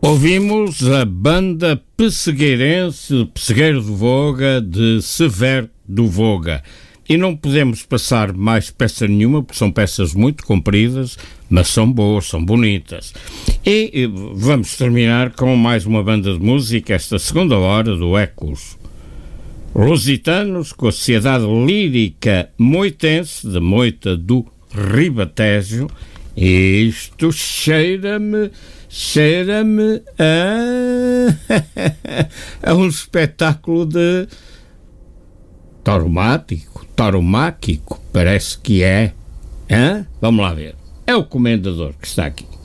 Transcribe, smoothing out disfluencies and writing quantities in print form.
Ouvimos a banda pessegueirense Pessegueiro do Voga, de Severo do Voga. E não podemos passar mais peça nenhuma, porque são peças muito compridas, mas são boas, são bonitas. E vamos terminar com mais uma banda de música, esta segunda hora do Ecos Lusitanos, com a Sociedade Lírica Moitense, de Moita do Ribatejo. E isto cheira-me a um espetáculo de tauromáquico, parece que é. Vamos lá ver. É o Comendador que está aqui.